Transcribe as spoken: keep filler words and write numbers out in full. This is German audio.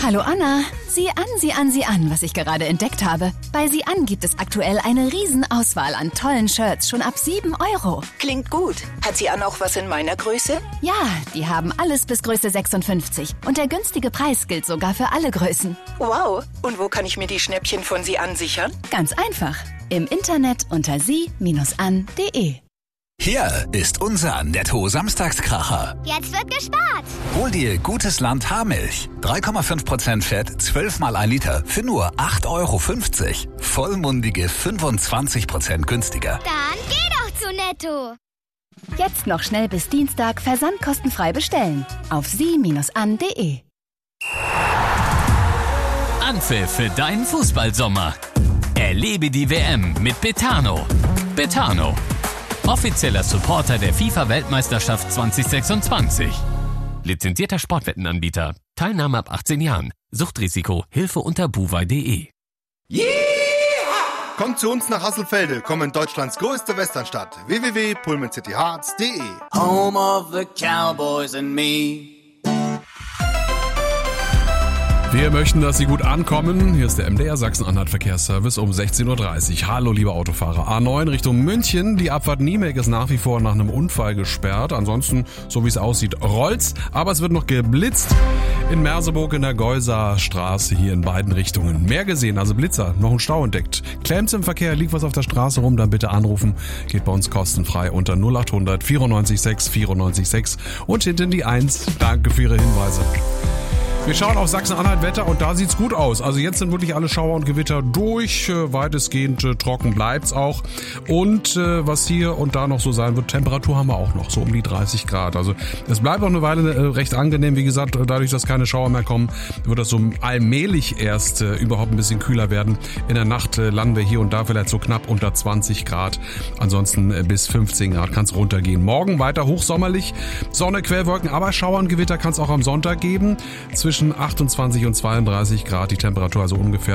Hallo Anna. Sieh an, sieh an, sieh an, was ich gerade entdeckt habe. Bei Sieh an gibt es aktuell eine Riesenauswahl an tollen Shirts, schon ab sieben Euro. Klingt gut. Hat Sieh an auch was in meiner Größe? Ja, die haben alles bis Größe sechsundfünfzig. Und der günstige Preis gilt sogar für alle Größen. Wow. Und wo kann ich mir die Schnäppchen von Sieh an sichern? Ganz einfach. Im Internet unter sie Bindestrich an Punkt de. Hier ist unser Netto-Samstagskracher. Jetzt wird gespart. Hol dir Gutes Land Haarmilch. drei Komma fünf Prozent Fett, zwölf mal ein Liter für nur acht Euro fünfzig. Vollmundige fünfundzwanzig Prozent günstiger. Dann geh doch zu Netto. Jetzt noch schnell bis Dienstag versandkostenfrei bestellen. Auf sie Bindestrich an Punkt de. Anpfiff für deinen Fußballsommer. Erlebe die W M mit Betano. Betano, offizieller Supporter der FIFA-Weltmeisterschaft zwanzig sechsundzwanzig. Lizenzierter Sportwettenanbieter. Teilnahme ab achtzehn Jahren. Suchtrisiko. Hilfe unter buwei punkt de. Yeah! Kommt zu uns nach Hasselfelde, komm in Deutschlands größte Westernstadt. w w w punkt pullman city hearts punkt de. Home of the Cowboys and me. Wir möchten, dass Sie gut ankommen. Hier ist der M D R Sachsen-Anhalt Verkehrsservice um sechzehn Uhr dreißig. Hallo, liebe Autofahrer. A neun Richtung München. Die Abfahrt Niemek ist nach wie vor nach einem Unfall gesperrt. Ansonsten, so wie es aussieht, rollt's. Aber es wird noch geblitzt in Merseburg in der Geuser Straße hier in beiden Richtungen. Mehr gesehen, also Blitzer, noch ein Stau entdeckt. Klemmt's im Verkehr, liegt was auf der Straße rum, dann bitte anrufen. Geht bei uns kostenfrei unter null acht hundert vierundneunzig sechs vierundneunzig sechs und hinten die eins. Danke für Ihre Hinweise. Wir schauen auf Sachsen-Anhalt-Wetter und da sieht's gut aus. Also jetzt sind wirklich alle Schauer und Gewitter durch. Äh, weitestgehend äh, trocken bleibt's auch. Und äh, was hier und da noch so sein wird, Temperatur haben wir auch noch, so um die dreißig Grad. Also es bleibt auch eine Weile äh, recht angenehm. Wie gesagt, dadurch, dass keine Schauer mehr kommen, wird das so allmählich erst äh, überhaupt ein bisschen kühler werden. In der Nacht äh, landen wir hier und da vielleicht so knapp unter zwanzig Grad. Ansonsten äh, bis fünfzehn Grad kann's runtergehen. Morgen weiter hochsommerlich, Sonne, Quellwolken, aber Schauer und Gewitter kann's auch am Sonntag geben. Zwischen achtundzwanzig und zweiunddreißig Grad die Temperatur, also ungefähr